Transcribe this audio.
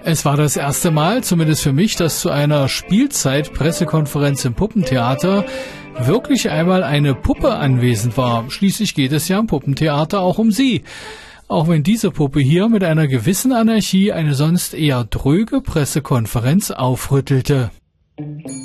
Es war das erste Mal, zumindest für mich, dass zu einer Spielzeit-Pressekonferenz im Puppentheater wirklich einmal eine Puppe anwesend war. Schließlich geht es ja im Puppentheater auch um sie. Auch wenn diese Puppe hier mit einer gewissen Anarchie eine sonst eher dröge Pressekonferenz aufrüttelte.